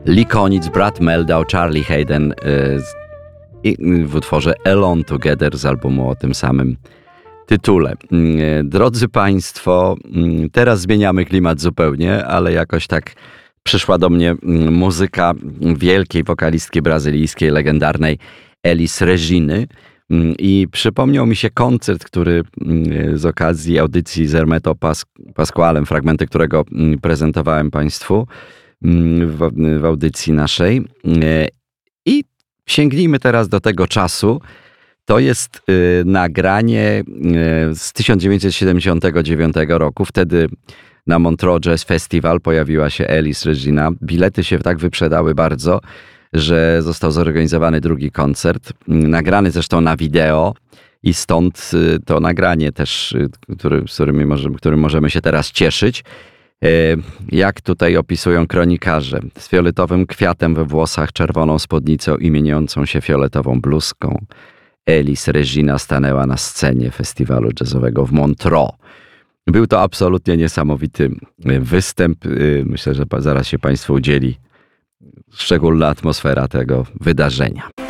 Lee Konitz, Brad Mehldau, Charlie Haden w utworze Alone Together z albumu o tym samym tytule. Drodzy Państwo, teraz zmieniamy klimat zupełnie, ale jakoś tak przyszła do mnie muzyka wielkiej wokalistki brazylijskiej, legendarnej Elis Reginy. I przypomniał mi się koncert, który z okazji audycji z Hermeto Pasqualem, fragmenty którego prezentowałem Państwu w audycji naszej. I sięgnijmy teraz do tego czasu. To jest nagranie z 1979 roku. Wtedy na Montreux Jazz Festival pojawiła się Elis Regina. Bilety się tak wyprzedały bardzo, że został zorganizowany drugi koncert. Nagrany zresztą na wideo i stąd to nagranie też, którym możemy się teraz cieszyć. Jak tutaj opisują kronikarze. Z fioletowym kwiatem we włosach, czerwoną spódnicą i mieniącą się fioletową bluzką. Elis Regina stanęła na scenie festiwalu jazzowego w Montreux. Był to absolutnie niesamowity występ. Myślę, że zaraz się Państwu udzieli szczególna atmosfera tego wydarzenia.